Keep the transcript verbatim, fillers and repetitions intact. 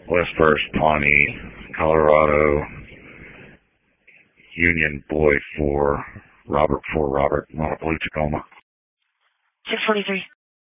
West First, Pawnee, Colorado, Union Boy four, Robert four, Robert, Montpellier, Tacoma. six forty-three.